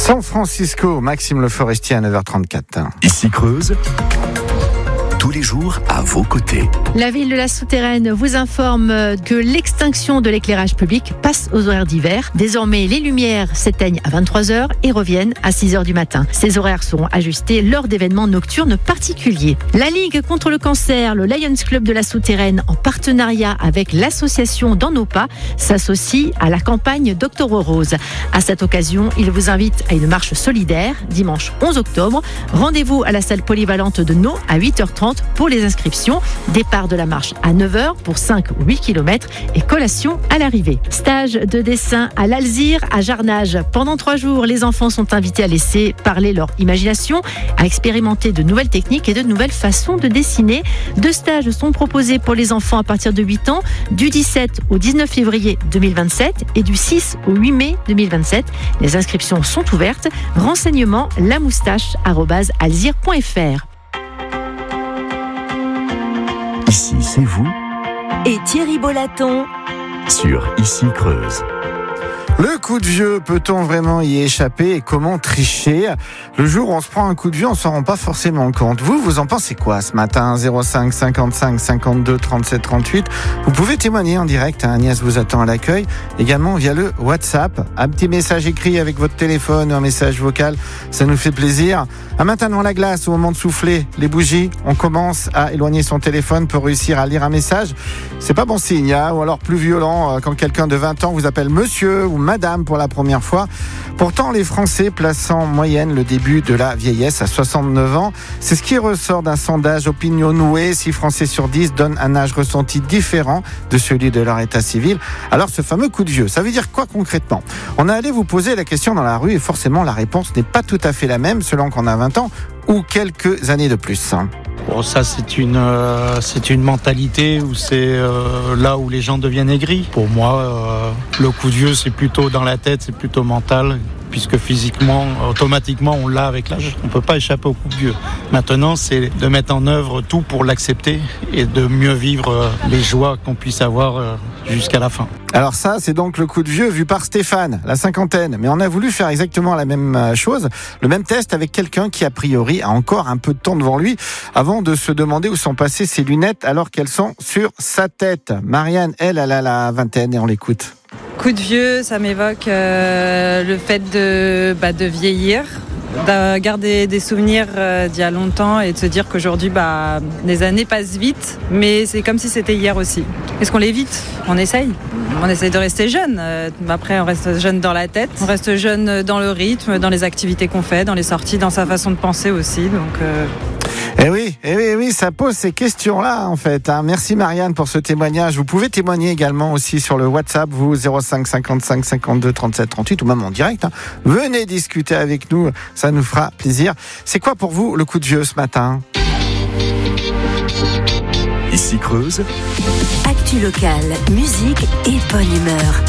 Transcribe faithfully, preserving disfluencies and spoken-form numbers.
San Francisco, Maxime Le Forestier à neuf heures trente-quatre. Ici Creuse, tous les jours à vos côtés. La ville de la Souterraine vous informe que l'extinction de l'éclairage public passe aux horaires d'hiver. Désormais, les lumières s'éteignent à vingt-trois heures et reviennent à six heures du matin. Ces horaires seront ajustés lors d'événements nocturnes particuliers. La Ligue contre le cancer, le Lions Club de la Souterraine, en partenariat avec l'association Dans nos pas, s'associe à la campagne d'Octobre Rose. À cette occasion, il vous invite à une marche solidaire dimanche onze octobre. Rendez-vous à la salle polyvalente de Nau à huit heures trente pour les inscriptions. Départ de la marche à neuf heures pour cinq ou huit kilomètres et collation à l'arrivée. Stage de dessin à l'Alzire à Jarnage. Pendant trois jours, les enfants sont invités à laisser parler leur imagination, à expérimenter de nouvelles techniques et de nouvelles façons de dessiner. Deux stages sont proposés pour les enfants à partir de huit ans, du dix-sept au dix-neuf février deux mille vingt-sept et du six au huit mai deux mille vingt-sept. Les inscriptions sont ouvertes. Renseignements lamoustache arobase alzire point f r. Ici, c'est vous et Thierry Bolaton sur Ici Creuse. Le coup de vieux, peut-on vraiment y échapper et comment tricher ? Le jour où on se prend un coup de vieux, on s'en rend pas forcément compte. Vous, vous en pensez quoi ce matin ? zéro cinq cinquante-cinq cinquante-deux trente-sept trente-huit. Vous pouvez témoigner en direct, hein, Agnès vous attend à l'accueil. Également via le WhatsApp. Un petit message écrit avec votre téléphone, un message vocal, ça nous fait plaisir. Un matin devant la glace, au moment de souffler les bougies, on commence à éloigner son téléphone pour réussir à lire un message. C'est pas bon signe, hein ? Ou alors plus violent, quand quelqu'un de vingt ans vous appelle monsieur ou madame pour la première fois. Pourtant, les Français placent en moyenne le début de la vieillesse à soixante-neuf ans. C'est ce qui ressort d'un sondage Opinionway. six Français sur dix donnent un âge ressenti différent de celui de leur état civil. Alors, ce fameux coup de vieux, ça veut dire quoi concrètement ? On est allé vous poser la question dans la rue et forcément, la réponse n'est pas tout à fait la même selon qu'on a vingt ans ou quelques années de plus. Bon, ça c'est une euh, c'est une mentalité où c'est euh, là où les gens deviennent aigris. Pour moi, euh, le coup de vieux c'est plutôt dans la tête, c'est plutôt mental, puisque physiquement, automatiquement, on l'a avec l'âge. On peut pas échapper au coup de vieux. Maintenant, c'est de mettre en œuvre tout pour l'accepter et de mieux vivre euh, les joies qu'on puisse avoir euh, jusqu'à la fin. Alors ça, c'est donc le coup de vieux vu par Stéphane, la cinquantaine. Mais on a voulu faire exactement la même chose, le même test avec quelqu'un qui, a priori, a encore un peu de temps devant lui avant de se demander où sont passées ses lunettes alors qu'elles sont sur sa tête. Marianne, elle, elle a la vingtaine et on l'écoute. Coup de vieux, ça m'évoque euh, le fait de, bah, de vieillir, de garder des souvenirs euh, d'il y a longtemps et de se dire qu'aujourd'hui, bah, les années passent vite, mais c'est comme si c'était hier aussi. Est-ce qu'on l'évite ? On essaye. On essaye de rester jeune. Euh, après, on reste jeune dans la tête, on reste jeune dans le rythme, dans les activités qu'on fait, dans les sorties, dans sa façon de penser aussi. Donc... Euh Eh oui, eh oui, eh oui, ça pose ces questions-là en fait. Hein. Merci Marianne pour ce témoignage. Vous pouvez témoigner également aussi sur le WhatsApp, vous zéro cinq cinquante-cinq cinquante-deux trente-sept trente-huit ou même en direct. Hein. Venez discuter avec nous, ça nous fera plaisir. C'est quoi pour vous le coup de vieux ce matin ? Ici Creuse, actu locale, musique et bonne humeur.